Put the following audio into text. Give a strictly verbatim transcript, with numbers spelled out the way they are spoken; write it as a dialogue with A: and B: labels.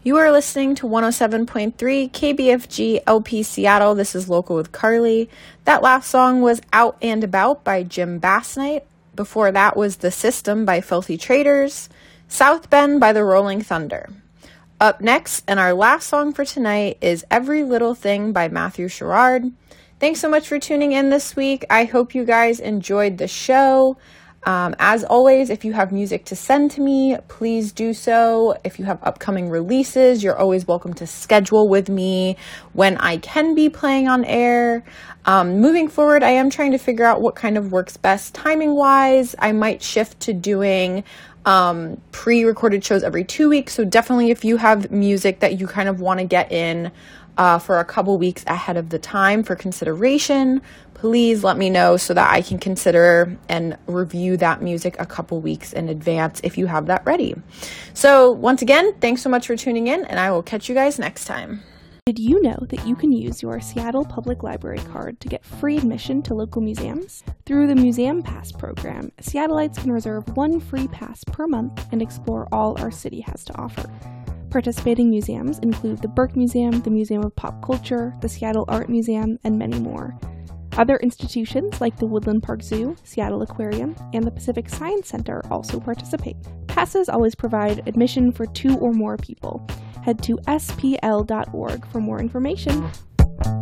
A: You are listening to one oh seven point three K B F G L P Seattle. This is Local with Carly. That last song was Out and About by Jim Bassnight. Before that was The System by Filthy Traders. South Bend by the Rolling Thunder. Up next, and our last song for tonight, is Every Little Thing by Matthew Sherrard. Thanks so much for tuning in this week. I hope you guys enjoyed the show. Um, as always, if you have music to send to me, please do so. If you have upcoming releases, you're always welcome to schedule with me when I can be playing on air. Um, moving forward, I am trying to figure out what kind of works best timing-wise. I might shift to doing um, pre-recorded shows every two weeks. So definitely if you have music that you kind of want to get in uh, for a couple weeks ahead of the time for consideration, please let me know so that I can consider and review that music a couple weeks in advance if you have that ready. So once again, thanks so much for tuning in, and I will catch you guys next time.
B: Did you know that you can use your Seattle Public Library card to get free admission to local museums? Through the Museum Pass program, Seattleites can reserve one free pass per month and explore all our city has to offer. Participating museums include the Burke Museum, the Museum of Pop Culture, the Seattle Art Museum, and many more. Other institutions like the Woodland Park Zoo, Seattle Aquarium, and the Pacific Science Center also participate. Passes always provide admission for two or more people. Head to S P L dot org for more information.